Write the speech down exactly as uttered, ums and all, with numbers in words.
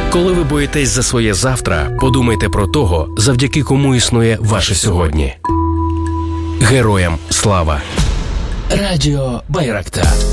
Коли ви боїтесь за своє завтра, подумайте про того, завдяки кому існує ваше сьогодні. Героям слава! Радіо Байрактар.